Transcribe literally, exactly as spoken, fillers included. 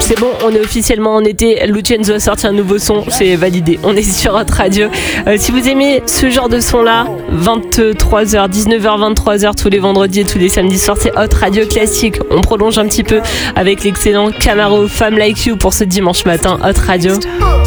C'est bon, on est officiellement en été. Lucenzo a sorti un nouveau son, c'est validé. On est sur Hot Radio. Euh, si vous aimez ce genre de son-là, vingt-trois heures, dix-neuf heures, vingt-trois heures tous les vendredis et tous les samedis soirs, c'est Hot Radio classique. On prolonge un petit peu avec l'excellent Camaro Femme Like You pour ce dimanche matin. Hot Radio.